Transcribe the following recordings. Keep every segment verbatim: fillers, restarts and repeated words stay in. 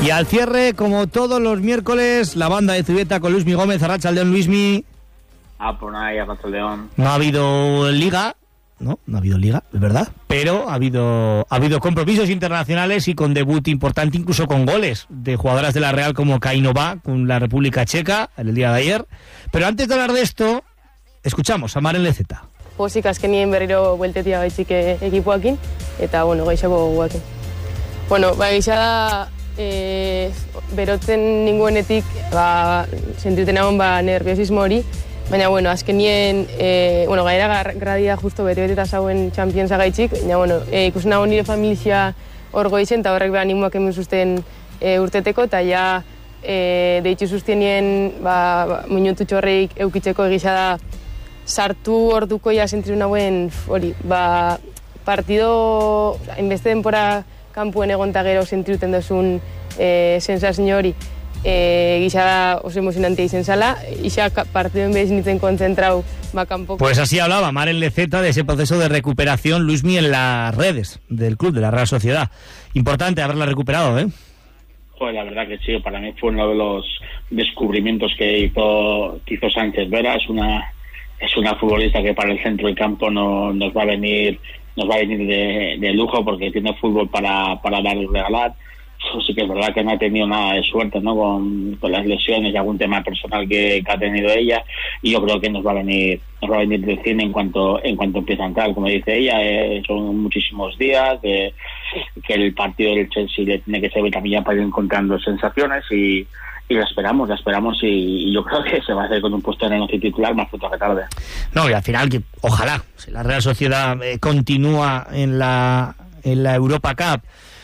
Y al cierre, como todos los miércoles, la banda de Zubieta con Luismi Gómez. Arratsaldeon, Luismi. Ah, pues nada, Arratsaldeon. No ha habido liga, no, no ha habido liga, es verdad, pero ha habido, ha habido compromisos internacionales y con debut importante, incluso con goles de jugadoras de la Real como Kainova con la República Checa el día de ayer. Pero antes de hablar de esto, escuchamos a Maren Lezeta. Pozik azkenien berriro bueltetia gaitzik ekipoakin, eta, bueno, gaixako guakin. Bueno, ba, gaixa da, e, berotzen ninguenetik, ba, sentiuten egon, ba, nerviosismo hori, baina, bueno, azkenien, e, bueno, gaira gradia justo bete-beteta zauen Championsa gaitzik, baina, bueno, e, ikusen nago nire familia hor goizen, eta horrek beha ninguak hemen zuzten e, urteteko, eta ja, e, deitzu zuztenien, ba, ba minutu txorreik eukitzeko egisa da, sartu orduko ja sentiru nagoen hori, ba, partido, hainbeste denpora kanpuen egon eta gero sentiruten duzun e, sensazio hori, e, gisa da oso emozionantea izen zala, isa partidoen behiz nintzen kontzentrau ba kanpoko. Pues así hablaba Maren Lezeta de ese proceso de recuperación, Luismi, en las redes del club, de la Real Sociedad. Importante haberla recuperado, ¿eh? Joder, la verdad que sí, para mí fue uno de los descubrimientos que hizo, que hizo Sánchez Vera. Es una es una futbolista que para el centro del campo no, nos va a venir nos va a venir de, de lujo, porque tiene fútbol para, para dar y regalar. Sí que es verdad que no ha tenido nada de suerte, ¿no? Con, con las lesiones y algún tema personal que, que ha tenido ella, y yo creo que nos va a venir nos va a venir de cine en cuanto en cuanto empieza a entrar. Como dice ella, eh, son muchísimos días, eh, que el partido del Chelsea le tiene que servir también para ir encontrando sensaciones, y y la esperamos, la esperamos y, y yo creo que se va a hacer con un puesto en el once titular más pronto que tarde. No, y al final, que ojalá, si la Real Sociedad eh, continúa en la en la Europa Cup,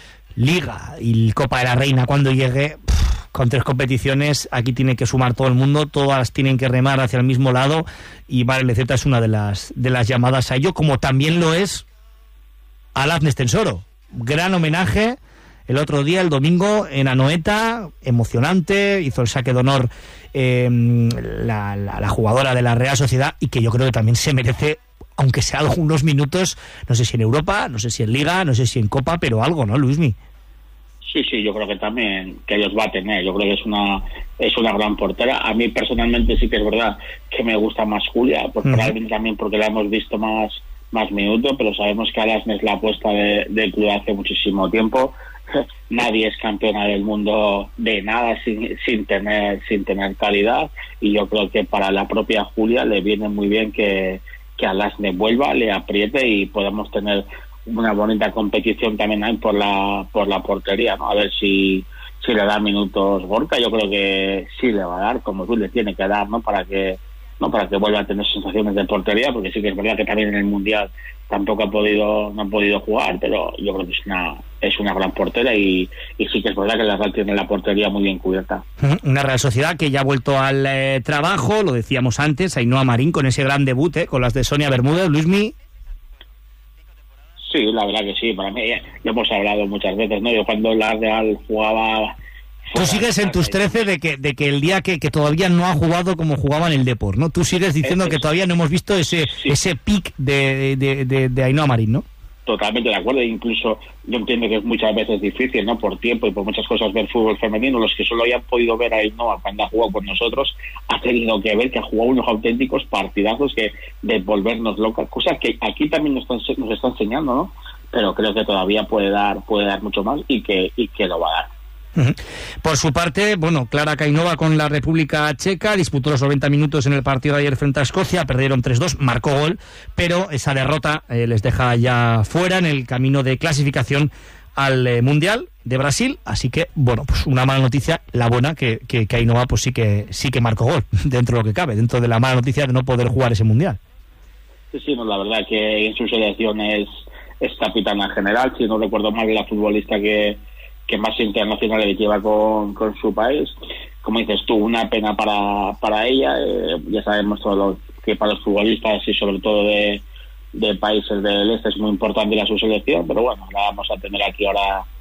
Liga y Copa de la Reina cuando llegue, pff, con tres competiciones, aquí tiene que sumar todo el mundo, todas tienen que remar hacia el mismo lado, y Maren Lezeta es una de las de las llamadas a ello, como también lo es Alaz Nestensoro. Gran homenaje el otro día, el domingo, en Anoeta, emocionante, hizo el saque de honor eh, la, la, la jugadora de la Real Sociedad, y que yo creo que también se merece, aunque sea algunos minutos, no sé si en Europa, no sé si en Liga, no sé si en Copa, pero algo, ¿no, Luismi? Sí, sí, yo creo que también que ellos va a tener. Yo creo que es una es una gran portera. A mí personalmente sí que es verdad que me gusta más Julia, por uh-huh. probablemente también porque la hemos visto más más minutos, pero sabemos que Alasne es la apuesta de, del club hace muchísimo tiempo. Nadie es campeona del mundo de nada sin, sin tener sin tener calidad, y yo creo que para la propia Julia le viene muy bien que, que Alasne vuelva, le apriete y podamos tener una bonita competición también ahí por la por la portería, ¿no? A ver si si le da minutos Gorka. Yo creo que sí le va a dar, como tú le tiene que dar, ¿no? Para que no para que vuelva a tener sensaciones de portería, porque sí que es verdad que también en el Mundial tampoco ha podido no ha podido jugar, pero yo creo que es una es una gran portera, y, y sí que es verdad que la Real tiene la portería muy bien cubierta. Una Real Sociedad que ya ha vuelto al eh, trabajo, lo decíamos antes, Ainhoa Marín con ese gran debut, eh, con las de Sonia Bermúdez. Luismi. Sí, la verdad que sí, para mí ya, ya hemos hablado muchas veces, ¿no? Yo cuando la Real jugaba... Tú sigues en tus trece de que de que el día que, que todavía no ha jugado como jugaba en el Depor, ¿no? Tú sigues diciendo es, que todavía no hemos visto ese sí. ese pic de, de, de, de Ainhoa Marín, ¿no? Totalmente de acuerdo, incluso yo entiendo que es muchas veces difícil, ¿no? Por tiempo y por muchas cosas ver fútbol femenino. Los que solo hayan podido ver a Ainhoa cuando ha jugado con nosotros, ha tenido que ver que ha jugado unos auténticos partidazos que de volvernos locas, cosas que aquí también nos están, nos está enseñando, ¿no? Pero creo que todavía puede dar puede dar mucho más, y que y que lo va a dar. Por su parte, bueno, Klára Kainova con la República Checa disputó los noventa minutos en el partido de ayer frente a Escocia, perdieron tres dos, marcó gol, pero esa derrota eh, les deja ya fuera en el camino de clasificación al eh, Mundial de Brasil, así que, bueno, pues una mala noticia, la buena, que, que, que Ainhoa pues sí que sí que marcó gol, dentro de lo que cabe, dentro de la mala noticia de no poder jugar ese Mundial. Sí, sí, no, la verdad que en su selección es, es capitana general, si no recuerdo mal, la futbolista que que más internacionales lleva con, con su país. Como dices tú, una pena para para ella, eh, ya sabemos todo lo que para los futbolistas y sobre todo de, de países del este es muy importante la su selección, pero bueno, la vamos a tener aquí ahora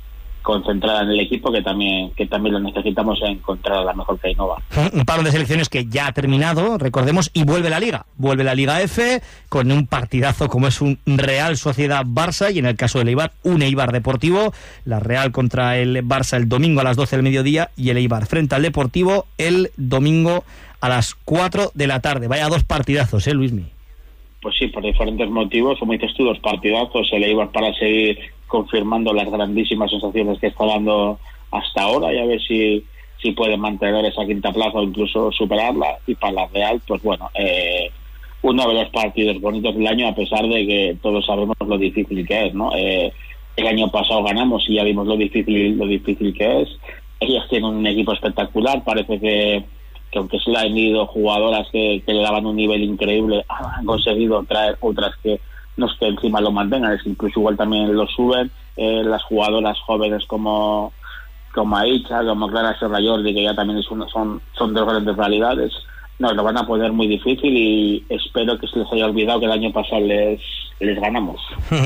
concentrada en el equipo, que también que también lo necesitamos encontrar a la mejor Ainhoa. Un paro de selecciones que ya ha terminado, recordemos, y vuelve la Liga. Vuelve la Liga F con un partidazo como es un Real Sociedad Barça, y en el caso del Eibar, un Eibar Deportivo. La Real contra el Barça el domingo a las doce del mediodía, y el Eibar frente al Deportivo el domingo a las cuatro de la tarde. Vaya dos partidazos, ¿eh, Luismi? Pues sí, por diferentes motivos, como dices tú, dos partidazos. El Eibar para seguir confirmando las grandísimas sensaciones que está dando hasta ahora, y a ver si, si puede mantener esa quinta plaza o incluso superarla. Y para la Real, pues bueno, eh, uno de los partidos bonitos del año, a pesar de que todos sabemos lo difícil que es, ¿no? Eh, el año pasado ganamos y ya vimos lo difícil, lo difícil que es. Ellas tienen un equipo espectacular, parece que que aunque se le han ido jugadoras que, que le daban un nivel increíble, han conseguido traer otras que no es que encima lo mantengan, es que incluso igual también lo suben. Eh, las jugadoras jóvenes como como Aicha, como Clara Serra Jordi, que ya también es una, son, son dos grandes realidades, nos lo van a poner muy difícil, y espero que se les haya olvidado que el año pasado les, les ganamos.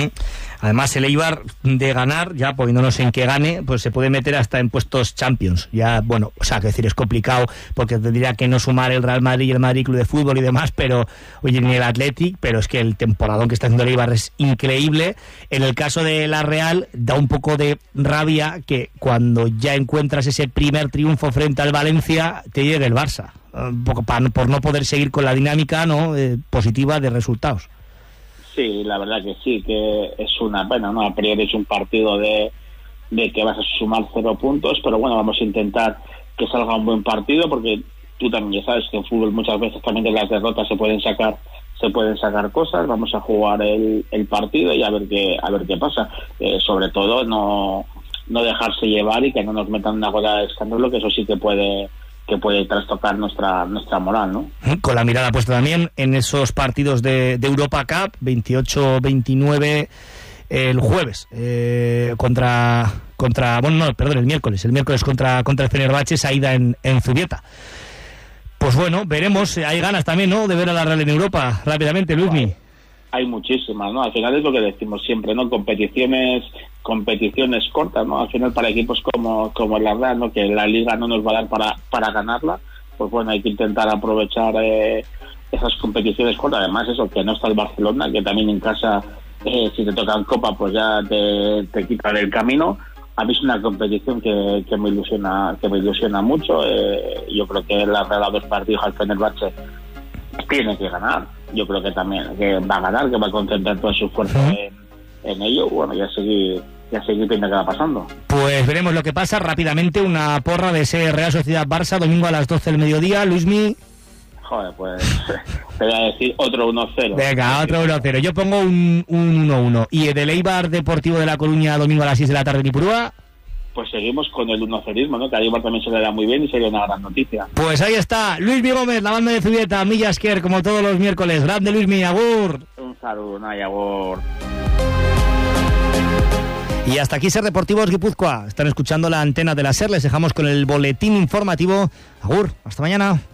Además, el Eibar, de ganar, ya poniéndonos en que gane, pues se puede meter hasta en puestos Champions. Ya, bueno, o sea, que decir, es complicado porque tendría que no sumar el Real Madrid y el Madrid Club de Fútbol y demás, pero, oye, ni el Athletic, pero es que el temporadón que está haciendo el Eibar es increíble. En el caso de la Real, da un poco de rabia que cuando ya encuentras ese primer triunfo frente al Valencia, te llegue el Barça. Un poco para, por no poder seguir con la dinámica, ¿no?, eh, positiva de resultados. Sí, la verdad que sí, que es una pena, ¿no? A priori es un partido de, de que vas a sumar cero puntos, pero bueno, vamos a intentar que salga un buen partido, porque tú también ya sabes que en fútbol muchas veces también de las derrotas se pueden sacar se pueden sacar cosas. Vamos a jugar el, el partido y a ver qué a ver qué pasa. Eh, sobre todo no no dejarse llevar y que no nos metan una gola de escándalo, que eso sí que puede que puede trastocar nuestra nuestra moral, ¿no? Con la mirada puesta también en esos partidos de, de Europa Cup, veintiocho veintinueve el jueves, eh, contra, contra, bueno, no, perdón, el miércoles, el miércoles contra, contra el Fenerbahce, esa ida en, en Zubieta. Pues bueno, veremos, hay ganas también, ¿no?, de ver a la Real en Europa, rápidamente, Luismi. Hay muchísimas, ¿no? Al final es lo que decimos siempre, ¿no? Competiciones competiciones cortas, ¿no? Al final para equipos como como la Real, ¿no?, que la Liga no nos va a dar para para ganarla, pues bueno, hay que intentar aprovechar eh, esas competiciones cortas. Además, eso, que no está el Barcelona, que también en casa, eh, si te tocan Copa, pues ya te, te quitan el camino. A mí es una competición que, que me ilusiona que me ilusiona mucho. Eh, yo creo que la Real a dos partidos al Fenerbahce tiene que ganar. Yo creo que también que va a ganar, que va a concentrar todo su esfuerzo en, en ello. Bueno, ya seguir ya seguir viendo qué va pasando. Pues veremos lo que pasa. Rápidamente, una porra de ese Real Sociedad Barça, domingo a las doce del mediodía. Luismi. Joder, pues te voy a decir otro uno cero. Venga, otro uno cero. Yo pongo un, un uno uno. ¿Y el Eibar Deportivo de La Coruña, domingo a las seis de la tarde en Ipurúa? Pues seguimos con el uno cerismo, ¿no? Que a Eibar también se le da muy bien y sería una gran noticia. Pues ahí está, Luismi Gómez, la banda de Zubieta, Millasker, como todos los miércoles. Grande Luismi, agur. Un saludo, no hay agur. Y hasta aquí Ser Deportivos Guipúzcoa. Están escuchando la antena de la Ser. Les dejamos con el boletín informativo. Agur, hasta mañana.